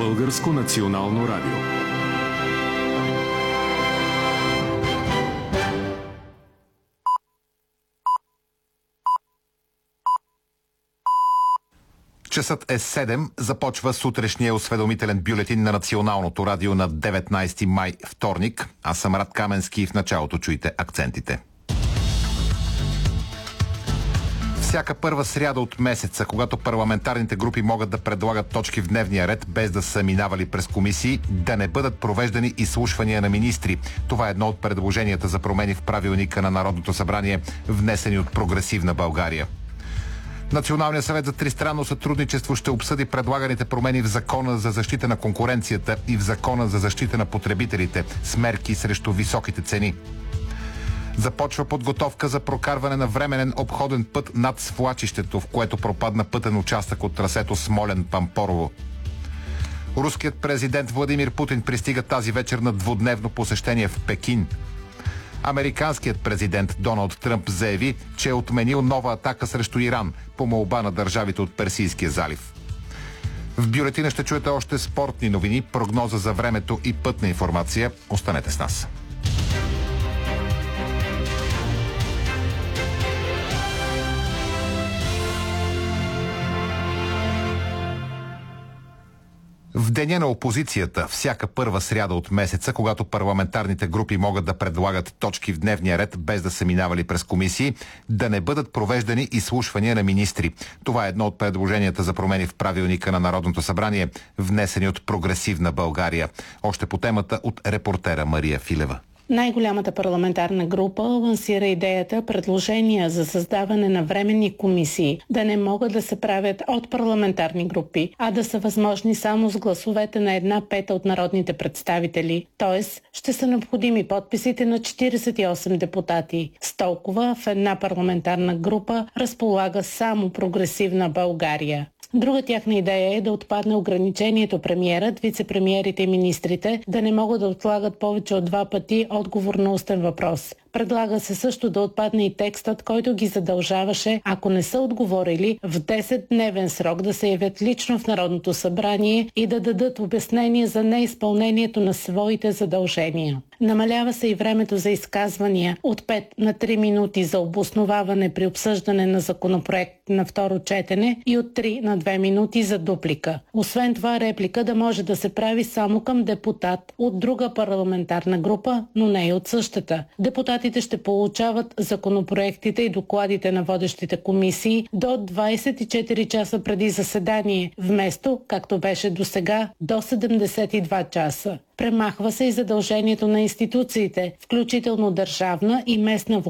Българско национално радио. Часът е 7. Започва сутрешния осведомителен бюлетин на Националното радио на 19 май, вторник. Аз съм Рад Каменски и в началото чуйте акцентите. Всяка първа сряда от месеца, когато парламентарните групи могат да предлагат точки в дневния ред, без да са минавали през комисии, да не бъдат провеждани изслушвания на министри. Това е едно от предложенията за промени в правилника на Народното събрание, внесени от Прогресивна България. Националният съвет за тристранно сътрудничество ще обсъди предлаганите промени в Закона за защита на конкуренцията и в Закона за защита на потребителите с мерки срещу високите цени. Започва подготовка за прокарване на временен обходен път над свлачището, в което пропадна пътен участък от трасето Смолян-Пампорово. Руският президент Владимир Путин пристига тази вечер на двудневно посещение в Пекин. Американският президент Доналд Тръмп заяви, че е отменил нова атака срещу Иран по молба на държавите от Персийския залив. В бюлетина ще чуете още спортни новини, прогноза за времето и пътна информация. Останете с нас. В деня на опозицията, всяка първа сряда от месеца, когато парламентарните групи могат да предлагат точки в дневния ред, без да са минавали през комисии, да не бъдат провеждани изслушвания на министри. Това е едно от предложенията за промени в правилника на Народното събрание, внесени от Прогресивна България. Още по темата от репортера Мария Филева. Най-голямата парламентарна група лансира идеята предложения за създаване на временни комисии да не могат да се правят от парламентарни групи, а да са възможни само с гласовете на 1/5 от народните представители. Тоест, ще са необходими подписите на 48 депутати. С толкова в една парламентарна група разполага само Прогресивна България. Друга тяхна идея е да отпадне ограничението премиерът, вице-премиерите и министрите да не могат да отлагат повече от 2 пъти отговор на устен въпрос. Предлага се също да отпадне и текстът, който ги задължаваше, ако не са отговорили, в 10-дневен срок да се явят лично в Народното събрание и да дадат обяснение за неизпълнението на своите задължения. Намалява се и времето за изказвания от 5 на 3 минути за обосноваване при обсъждане на законопроект на второ четене и от 3 на 2 минути за дуплика. Освен това, реплика да може да се прави само към депутат от друга парламентарна група, но не и от същата. Депутатите ще получават законопроектите и докладите на водещите комисии до 24 часа преди заседание, вместо, както беше досега, до 72 часа. Премахва се и задължението на институциите, включително държавна и местна власт,